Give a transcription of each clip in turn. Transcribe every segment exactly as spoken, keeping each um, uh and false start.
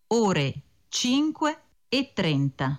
ore cinque e trenta.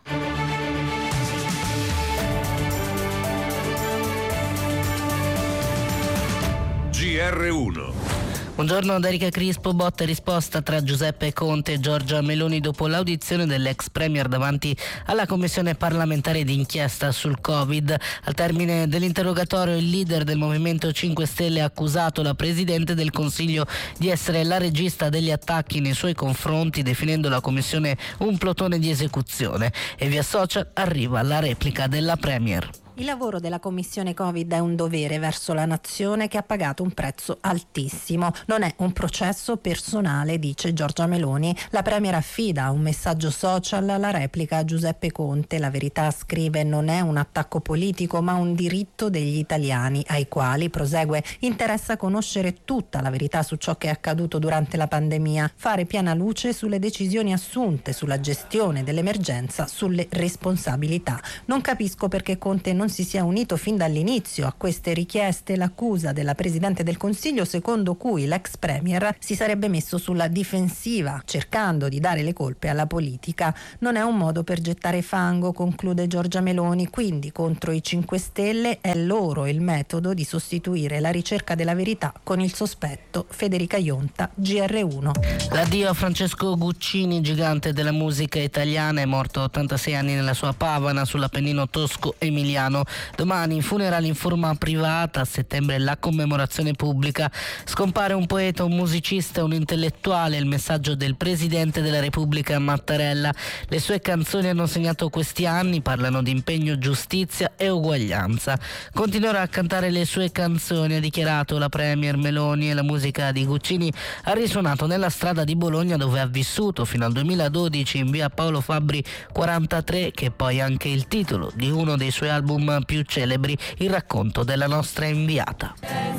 G R uno. Buongiorno da Erika Crispo. Botta e risposta tra Giuseppe Conte e Giorgia Meloni dopo l'audizione dell'ex premier davanti alla commissione parlamentare d'inchiesta sul Covid. Al termine dell'interrogatorio il leader del Movimento cinque Stelle ha accusato la Presidente del Consiglio di essere la regista degli attacchi nei suoi confronti, definendo la commissione un plotone di esecuzione. E via social arriva la replica della premier. Il lavoro della Commissione Covid è un dovere verso la nazione che ha pagato un prezzo altissimo. Non è un processo personale, dice Giorgia Meloni. La Premier affida un messaggio social alla replica a Giuseppe Conte. La Verità scrive: non è un attacco politico ma un diritto degli italiani, ai quali, prosegue, interessa conoscere tutta la verità su ciò che è accaduto durante la pandemia, fare piena luce sulle decisioni assunte, sulla gestione dell'emergenza, sulle responsabilità. Non capisco perché Conte non si sia unito fin dall'inizio a queste richieste. L'accusa della Presidente del Consiglio secondo cui l'ex premier si sarebbe messo sulla difensiva cercando di dare le colpe alla politica non è un modo per gettare fango, conclude Giorgia Meloni. Quindi contro i cinque Stelle è loro il metodo di sostituire la ricerca della verità con il sospetto. Federica Ionta, G R uno. L'addio a Francesco Guccini, gigante della musica italiana, è morto a ottantasei anni nella sua Pavana sull'Appennino tosco-emiliano. Domani funerali in forma privata, a settembre la commemorazione pubblica. Scompare un poeta, un musicista, un intellettuale, il messaggio del Presidente della Repubblica Mattarella. Le sue canzoni hanno segnato questi anni, parlano di impegno, giustizia e uguaglianza. Continuerà a cantare le sue canzoni, ha dichiarato la Premier Meloni, e la musica di Guccini ha risuonato nella strada di Bologna dove ha vissuto fino al duemiladodici, in via Paolo Fabbri quarantatré, che è poi anche il titolo di uno dei suoi album più celebri, il racconto della nostra inviata.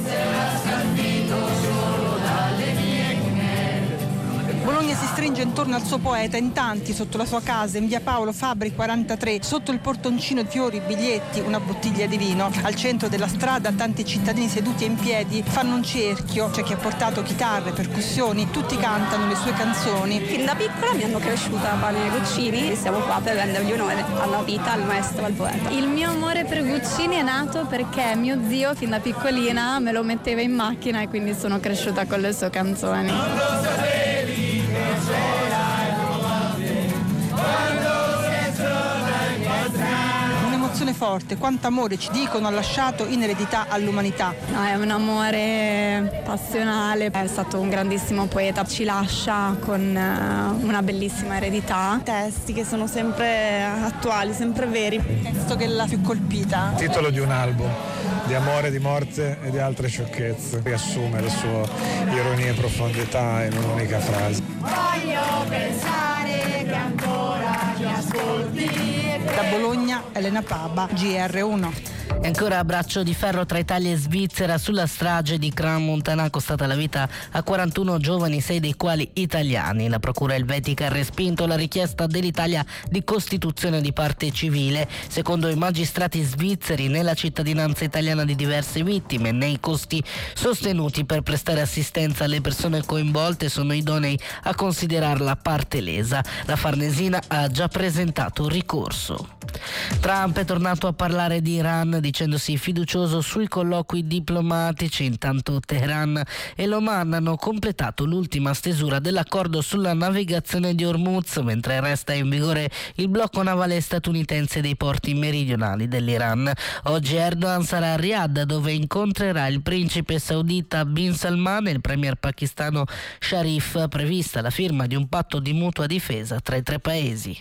Bologna si stringe intorno al suo poeta, in tanti sotto la sua casa in via Paolo Fabbri quarantatré, sotto il portoncino fiori, biglietti, una bottiglia di vino. Al centro della strada tanti cittadini seduti e in piedi fanno un cerchio, c'è chi ha portato chitarre, percussioni, tutti cantano le sue canzoni. Fin da piccola mi hanno cresciuta con i Guccini e siamo qua per rendergli onore alla vita, al maestro, al poeta. Il mio amore per Guccini è nato perché mio zio fin da piccolina me lo metteva in macchina e quindi sono cresciuta con le sue canzoni. Non lo sapevi che c'era il romance quando si è Un'emozione forte, quanto amore ci dicono ha lasciato in eredità all'umanità. No, è un amore passionale, è stato un grandissimo poeta, ci lascia con una bellissima eredità. Testi che sono sempre attuali, sempre veri. Il testo che l'ha più colpita? Titolo di un album, di amore, di morte e di altre sciocchezze. Riassume la sua ironia e profondità in un'unica frase. Voglio pensare che ancora ti ascolti. Da Bologna, Elena Paba, G R uno. E ancora a braccio di ferro tra Italia e Svizzera sulla strage di Crans-Montana, costata la vita a quarantuno giovani, sei dei quali italiani. La procura elvetica ha respinto la richiesta dell'Italia di costituzione di parte civile. Secondo i magistrati svizzeri, né la cittadinanza italiana di diverse vittime né i costi sostenuti per prestare assistenza alle persone coinvolte sono idonei a considerarla parte lesa. La Farnesina ha già presentato ricorso. Trump è tornato a parlare di Iran dicendosi fiducioso sui colloqui diplomatici. Intanto Teheran e l'Oman hanno completato l'ultima stesura dell'accordo sulla navigazione di Hormuz, mentre resta in vigore il blocco navale statunitense dei porti meridionali dell'Iran. Oggi Erdogan sarà a Riyadh, dove incontrerà il principe saudita Bin Salman e il premier pakistano Sharif, prevista la firma di un patto di mutua difesa tra i tre paesi.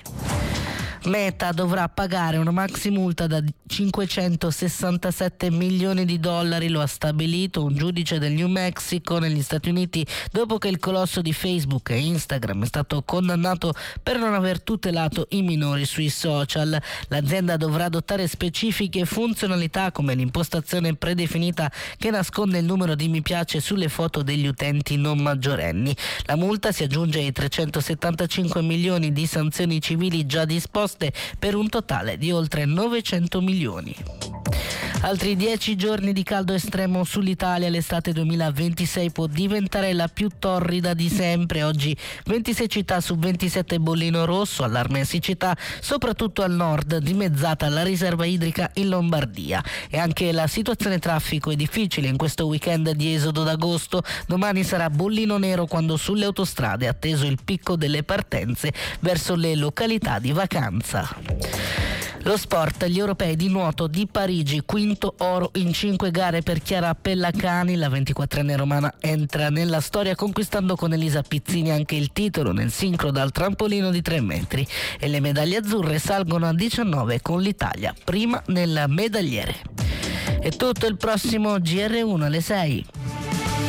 Meta dovrà pagare una maxi multa da cinquecentosessantasette milioni di dollari, lo ha stabilito un giudice del New Mexico negli Stati Uniti, dopo che il colosso di Facebook e Instagram è stato condannato per non aver tutelato i minori sui social. L'azienda dovrà adottare specifiche funzionalità come l'impostazione predefinita che nasconde il numero di mi piace sulle foto degli utenti non maggiorenni. La multa si aggiunge ai trecentosettantacinque milioni di sanzioni civili già disposte per un totale di oltre novecento milioni. Altri dieci giorni di caldo estremo sull'Italia. L'estate duemilaventisei può diventare la più torrida di sempre. Oggi ventisei città su ventisette bollino rosso, allarme siccità soprattutto al nord, dimezzata la riserva idrica in Lombardia. E anche la situazione traffico è difficile in questo weekend di esodo d'agosto. Domani sarà bollino nero quando sulle autostrade è atteso il picco delle partenze verso le località di vacanza. Lo sport, gli europei di nuoto di Parigi, quinto oro in cinque gare per Chiara Pellacani. La ventiquattrenne romana entra nella storia conquistando con Elisa Pizzini anche il titolo nel sincro dal trampolino di tre metri, e le medaglie azzurre salgono a diciannove con l'Italia prima nel medagliere. È tutto, il prossimo G R uno alle sei.